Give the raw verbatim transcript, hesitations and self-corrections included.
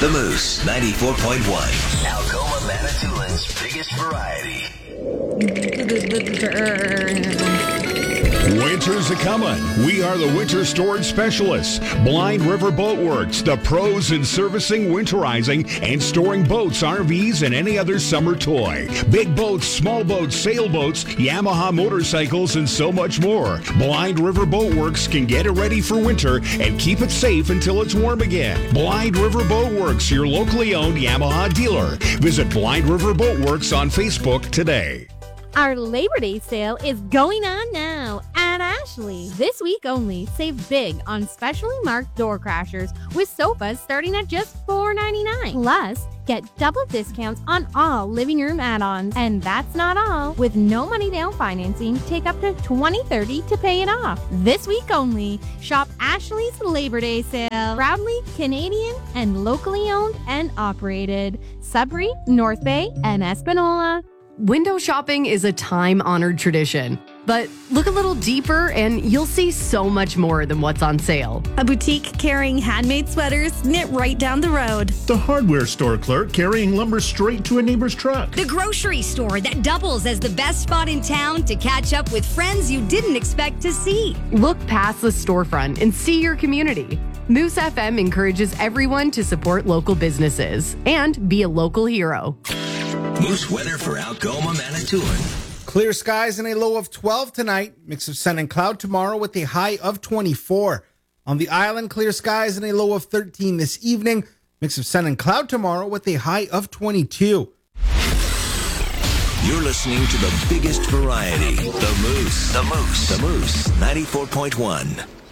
The Moose, ninety-four point one. Algoma, Manitoulин's biggest variety. Winter's a-comin'. We are the winter storage specialists. Blind River Boat Works, the pros in servicing, winterizing, and storing boats, R Vs, and any other summer toy. Big boats, small boats, sailboats, Yamaha motorcycles, and so much more. Blind River Boat Works can get it ready for winter and keep it safe until it's warm again. Blind River Boat Works, your locally owned Yamaha dealer. Visit Blind River Boat Works on Facebook today. Our Labor Day sale is going on now at Ashley. This week only, save big on specially marked door crashers with sofas starting at just four ninety-nine. Plus, get double discounts on all living room add-ons. And that's not all. With no money down financing, take up to twenty thirty to pay it off. This week only, shop Ashley's Labor Day sale. Proudly Canadian and locally owned and operated. Sudbury, North Bay, and Espanola. Window shopping is a time-honored tradition, but look a little deeper and you'll see so much more than what's on sale. A boutique carrying handmade sweaters knit right down the road. The hardware store clerk carrying lumber straight to a neighbor's truck. The grocery store that doubles as the best spot in town to catch up with friends you didn't expect to see. Look past the storefront and see your community. Moose F M encourages everyone to support local businesses and be a local hero. Moose weather for Algoma, Manitoulin. Clear skies and a low of twelve tonight. Mix of sun and cloud tomorrow with a high of twenty-four. On the island, clear skies and a low of thirteen this evening. Mix of sun and cloud tomorrow with a high of twenty-two. You're listening to the biggest variety. The Moose. The Moose. The Moose, ninety-four point one.